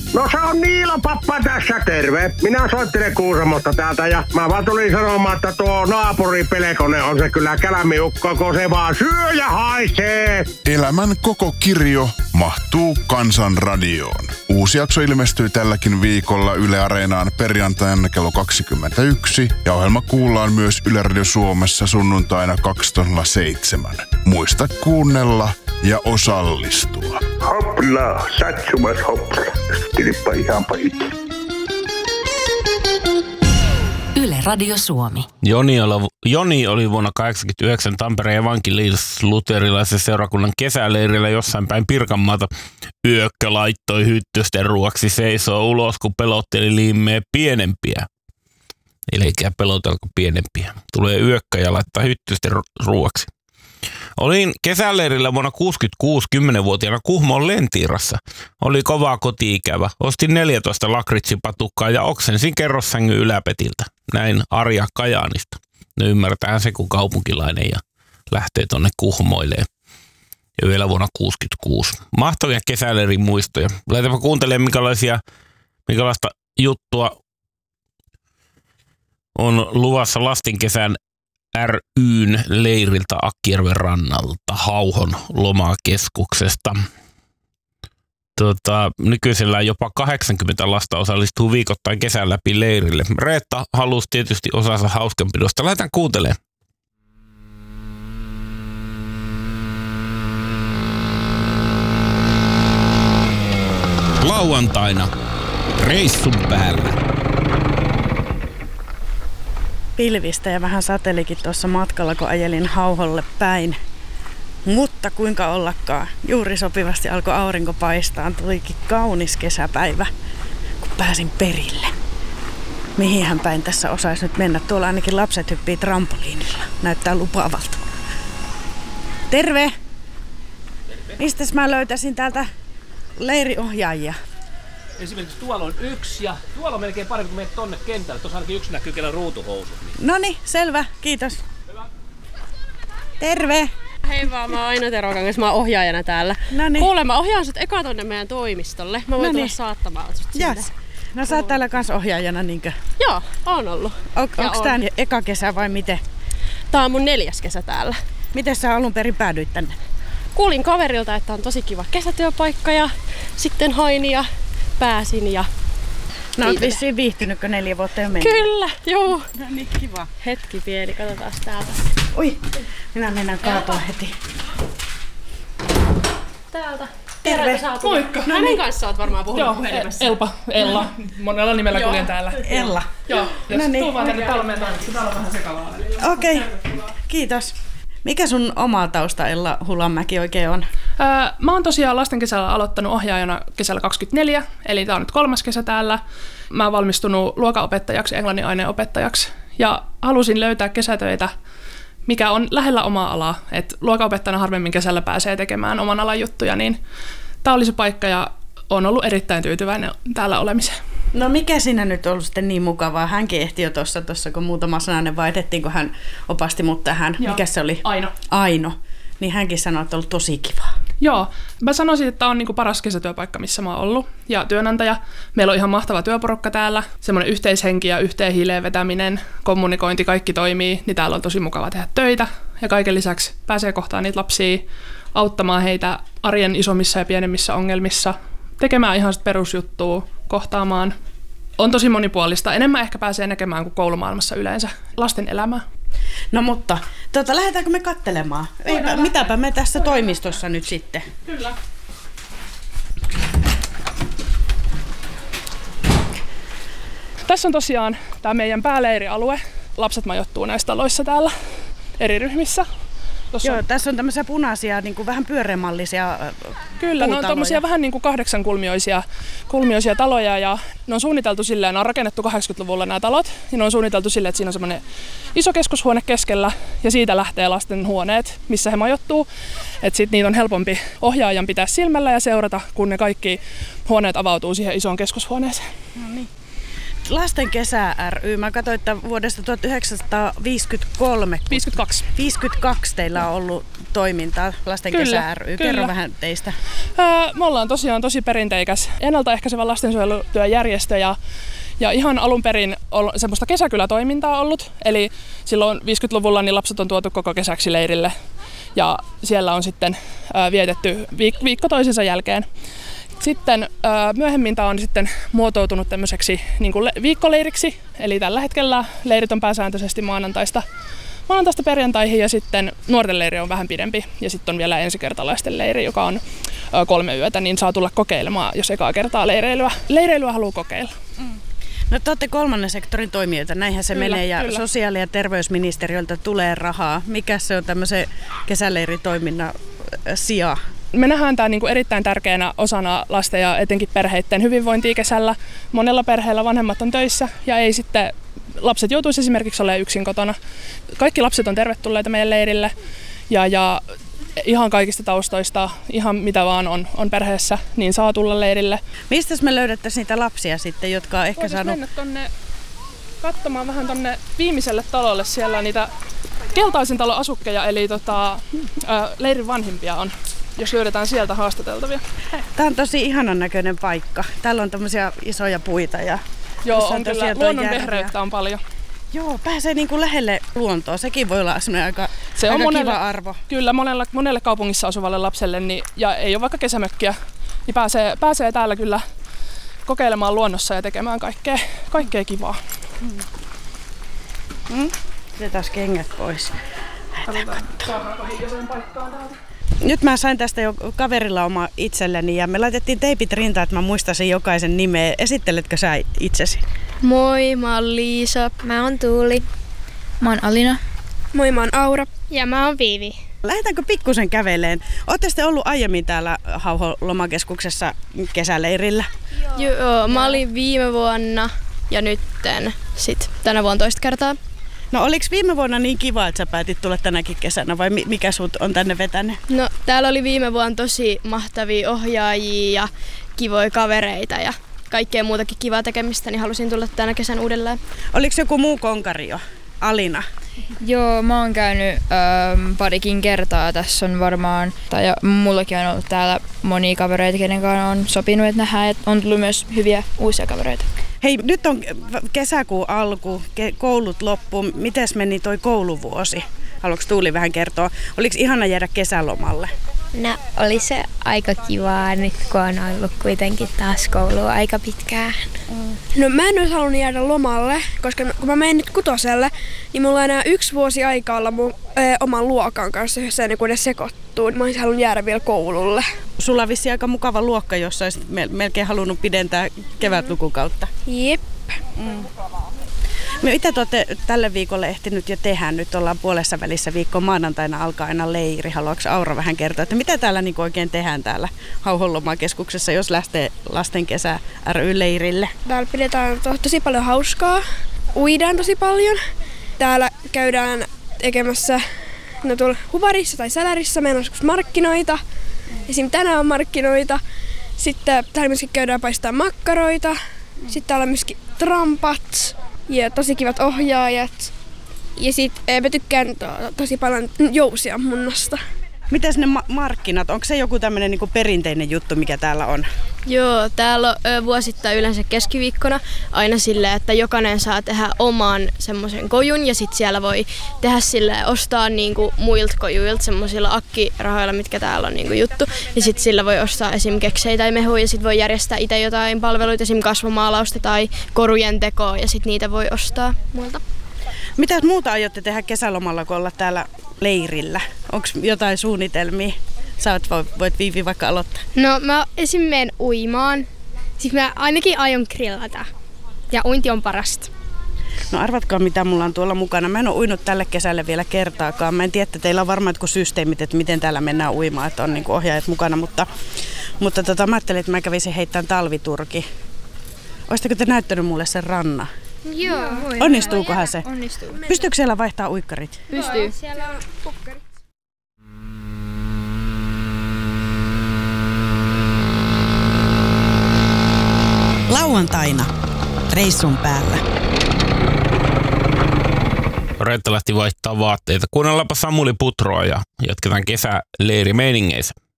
No se on Niilo Pappa tässä, terve. Minä soittelen Kuusamosta täältä ja mä vaan tulin sanomaan, että tuo naapuri Pelkonen on se kyllä kälämiukko, kun se vaan syö ja haisee. Elämän koko kirjo mahtuu Kansan radioon. Uusi jakso ilmestyy tälläkin viikolla Yle Areenaan perjantaina kello 21 ja ohjelma kuullaan myös Yle Radio Suomessa sunnuntaina 207. Muista kuunnella ja osallistua. Hopla, satsumas hopla. Tilippa ihan pahit. Yle Radio Suomi. Joni oli vuonna 1989 Tampereen evankelis-luterilaisen seurakunnan kesäleirillä jossain päin Pirkanmaata. Yökkö laittoi hyttysten ruoksi seisoo ulos, kun pelotteli liimeä pienempiä. Eli pelotelko pienempiä. Tulee yökkö ja laittaa hyttysten ruoksi. Olin kesäleirillä vuonna 1966 10-vuotiaana Kuhmon Lentiirassa. Oli kovaa koti-ikävä. Ostin 14 lakritsipatukkaa ja oksensin kerrossängyn yläpetiltä. Näin Arja Kajaanista. No ymmärtäähän se, kun kaupunkilainen ja lähtee tonne Kuhmoilleen. Ja vielä vuonna 1966. Mahtavia kesäleirin muistoja. Laitapa kuuntelemaan, minkälaista juttua on luvassa lastinkesän ry:n leiriltä Akkijärven rannalta Hauhon lomakeskuksesta. Nykyisellään jopa 80 lasta osallistuu viikoittain kesän läpi leirille. Reetta halusi tietysti osansa hauskanpidosta. Lähdetään kuuntelemaan. Lauantaina reissun päällä. Pilvistä ja vähän satelikin tuossa matkalla, kun ajelin Hauholle päin. Mutta kuinka ollakaan, juuri sopivasti alkoi aurinko paistaa. Tulikin kaunis kesäpäivä, kun pääsin perille. Mihinhän päin tässä osaisi nyt mennä? Tuolla ainakin lapset hyppii trampoliinilla. Näyttää lupaavalta. Terve! Mistäs mä löytäisin täältä leiriohjaajia? Esimerkiksi tuolla on yksi ja tuolla on melkein parempi, kun menet tonne kentälle. Tuossa ainakin yksi näkyy, kellä ruutuhousut. Noniin, selvä. Kiitos. Hyvä. Terve! Hei vaan, mä oon Aino Terokangas, mä oon ohjaajana täällä. Noniin. Kuule, mä ohjaan sut eka tonne meidän toimistolle. Mä voin tulla saattamaan sut sinne. Yes. No sä oot täällä kans ohjaajana, niinkö? Joo, oon ollut. Onks tää eka kesä vai miten? Tää on mun 4. kesä täällä. Miten sä alun perin päädyit tänne? Kuulin kaverilta, että on tosi kiva kesätyöpaikka ja sitten hain ja pääsin ja... No oot vissiin viihtynytkö 4 vuotta jo mennyt? Kyllä, juu. No niin, kiva. Hetki pieni, katsotaan täältä. Ui, minä mennään kaatua heti. Täältä. Terve. Moikka. Hänen kanssa oot varmaan puhunut puhelimessa. Ella. Monella nimellä kuljen täällä. Ella. Joo. No niin. Tuu vaan tänne talmeen taakse. Täällä on vähän sekavaa välillä. Okei, kiitos. Mikä sun oma tausta Ella Hulanmäki oikein on? Mä oon tosiaan lasten kesällä aloittanut ohjaajana kesällä 24, eli tää on nyt 3. kesä täällä. Mä oon valmistunut luokanopettajaksi, englannin aineenopettajaksi ja halusin löytää kesätöitä, mikä on lähellä omaa alaa. Et luokanopettajana harvemmin kesällä pääsee tekemään oman alan juttuja, niin tää oli se paikka ja oon ollut erittäin tyytyväinen täällä olemiseen. No mikä siinä nyt on ollut sitten niin mukavaa? Hänkin ehti jo tuossa kun muutama sananen vaihdettiin, kun hän opasti mut tähän. Mikä se oli? Aino. Niin hänkin sanoi, että on ollut tosi kivaa. Joo, mä sanoisin, että tämä on niinku paras kesätyöpaikka, missä mä oon ollut. Ja työnantaja. Meillä on ihan mahtava työporukka täällä. Semmoinen yhteishenki ja yhteen hiileen vetäminen, kommunikointi, kaikki toimii. Niin täällä on tosi mukava tehdä töitä. Ja kaiken lisäksi pääsee kohtaan niitä lapsia, auttamaan heitä arjen isommissa ja pienemmissä ongelmissa. Tekemään ihan sit perusjuttua, kohtaamaan. On tosi monipuolista. Enemmän ehkä pääsee näkemään kuin koulumaailmassa yleensä lasten elämää. No mutta, lähdetäänkö me katselemaan? Mitäpä me tässä toimistossa nyt sitten? Kyllä. Tässä on tosiaan tämä meidän pääleirialue. Lapset majoittuu näissä taloissa täällä eri ryhmissä. Joo, tässä on tämmöisiä punaisia, niin kuin vähän pyöreämallisia Kyllä, ne on tämmöisiä vähän niin kuin 8-kulmioisia taloja ja ne on suunniteltu silleen, ne on rakennettu 80-luvulla nämä talot ja ne on suunniteltu silleen, että siinä on semmoinen iso keskushuone keskellä ja siitä lähtee lasten huoneet, missä he majoittuu. Että sitten niitä on helpompi ohjaajan pitää silmällä ja seurata, kun ne kaikki huoneet avautuu siihen isoon keskushuoneeseen. No niin. Lasten kesä ry, mä katsoin, että vuodesta 1953. 52 teillä on ollut toimintaa Lasten kesä ry. Kerro vähän teistä. Me ollaan tosiaan tosi perinteikäs ennaltaehkäisevä lastensuojelutyöjärjestö ja ihan alun perin on semmoista kesäkylätoimintaa ollut. Eli silloin 50-luvulla niin lapset on tuotu koko kesäksi leirille ja siellä on sitten vietetty viikko toisensa jälkeen. Sitten myöhemmin tämä on sitten muotoutunut tämmöiseksi niin kuin viikkoleiriksi, eli tällä hetkellä leirit on pääsääntöisesti maanantaista perjantaihin ja sitten nuorten leiri on vähän pidempi ja sitten on vielä ensikertalaisten leiri, joka on 3 yötä, niin saa tulla kokeilemaan, jos ekaa kertaa leireilyä haluaa kokeilla. No te olette kolmannen sektorin toimijoita, näinhän se menee ja kyllä. Sosiaali- ja terveysministeriöltä tulee rahaa. Mikä se on tämmöisen kesäleiritoiminnan sija? Me nähdään tämä niin kuin erittäin tärkeänä osana lasten ja etenkin perheiden hyvinvointia kesällä. Monella perheellä vanhemmat on töissä ja ei sitten lapset joutuisi esimerkiksi olemaan yksin kotona. Kaikki lapset on tervetulleita meidän leirille ja ihan kaikista taustoista, ihan mitä vaan on perheessä, niin saa tulla leirille. Mistä me löydettäisiin niitä lapsia sitten, jotka on ehkä saanut... mennä tonne katsomaan vähän tonne viimeiselle talolle. Siellä on niitä keltaisen talon asukkeja, eli leirin vanhimpia on, jos löydetään sieltä haastateltavia. Tämä on tosi ihanan näköinen paikka. Täällä on tämmöisiä isoja puita. Joo, on kyllä. Luonnon vehreyttä on paljon. Joo, pääsee niin kuin lähelle luontoa. Sekin voi olla aika kiva arvo. Kyllä, monelle kaupungissa asuvalle lapselle ja ei ole vaikka kesämökkiä, niin pääsee täällä kyllä kokeilemaan luonnossa ja tekemään kaikkea kivaa. Otetaan kengät pois. Saadaanko hiljaiseen paikkaan täältä? Nyt mä sain tästä jo kaverilla oma itselleni ja me laitettiin teipit rintaan, että mä muistaisin jokaisen nimeä. Esitteletkö sä itsesi? Moi, mä oon Liisa. Mä oon Tuuli. Mä oon Alina. Moi, mä oon Aura. Ja mä oon Viivi. Lähdetäänkö pikkusen käveleen? Ootte sitten ollut aiemmin täällä Hauhon lomakeskuksessa kesäleirillä? Joo, mä olin viime vuonna ja nytten sit tänä vuonna toista kertaa. No oliko viime vuonna niin kiva, että sä päätit tulla tänäkin kesänä vai mikä sut on tänne vetänyt? No täällä oli viime vuonna tosi mahtavia ohjaajia ja kivoja kavereita ja kaikkea muutakin kivaa tekemistä, niin halusin tulla tänä kesän uudelleen. Oliko joku muu konkari jo? Alina? Joo, mä oon käynyt parikin kertaa. Tässä on varmaan, tai mullakin on ollut täällä monia kavereita, kenen kanssa on sopinut, että nähdään, että on tullut myös hyviä uusia kavereita. Hei, nyt on kesäkuun alku, koulut loppu. Mites meni toi kouluvuosi? Haluatko Tuuli vähän kertoa? Oliko ihana jäädä kesälomalle? No oli se aika kivaa nyt, kun on ollut kuitenkin taas koulua aika pitkään. No mä en olisi halunnut jäädä lomalle, koska kun mä menen nyt 6, niin mulla on enää 1 vuosi aikaa olla mun oman luokan kanssa yhdessä ennen kuin ne sekoittuu. Mä olisin halunnut jäädä vielä koululle. Sulla on vissiin aika mukava luokka, jossa olisit melkein halunnut pidentää kevätlukukautta. Jep. Mitä te olette tälle viikolle ehtinyt jo tehdä? Nyt ollaan puolessa välissä viikkoa, maanantaina alkaa aina leiri. Haluatko Aura vähän kertoa, että mitä täällä niin oikein tehdään täällä Hauhon lomakeskuksessa, jos lähtee Lasten kesä ry-leirille? Täällä pidetään tosi paljon hauskaa. Uidaan tosi paljon. Täällä käydään tekemässä tuolla Huvarissa tai Sälärissä. Meillä on joskus markkinoita. Esimerkiksi tänään on markkinoita. Sitten täällä myöskin käydään paistaa makkaroita. Sitten täällä on myöskin trampat. Ja tosi kivat ohjaajat. Ja sit mä tykkään tosi paljon jousia munnasta. Mitäs ne markkinat? Onko se joku tämmöinen niinku perinteinen juttu, mikä täällä on? Joo, täällä on vuosittain yleensä keskiviikkona aina silleen, että jokainen saa tehdä oman semmoisen kojun ja sit siellä voi tehdä silleen, ostaa niinku muilta kojuilta semmoisilla akkirahoilla, mitkä täällä on niinku juttu. Ja sit sillä voi ostaa esim. Keksejä tai mehuja ja sit voi järjestää itse jotain palveluita, esim. Kasvomaalausta tai korujen tekoa ja sit niitä voi ostaa muilta. Mitä muuta aiotte tehdä kesälomalla, kun olla täällä leirillä? Onko jotain suunnitelmia? Sä voit Viivi vaikka aloittaa. No mä esim. Menen uimaan. Siis mä ainakin aion grillata. Ja uinti on parasta. No arvatkaa mitä mulla on tuolla mukana. Mä en ole uinut tälle kesälle vielä kertaakaan. Mä en tiedä, että teillä on varmaan jotkut systeemit, että miten täällä mennään uimaan, että on niinku ohjaajat mukana. Mutta mä ajattelin, että mä kävisin heittämään talviturki. Oisitteko te näyttänyt mulle sen rannan? Joo. Onnistuukohan se? Onnistuu. Pystyykö siellä vaihtaa uikkarit? Pystyy. Siellä on pukkarit. Lauantaina reissun päällä. Reetta lähti vaihtaa vaatteita. Kuunnellaanpa Samuli Putroa ja jatketaan kesäleirimeiningeissä.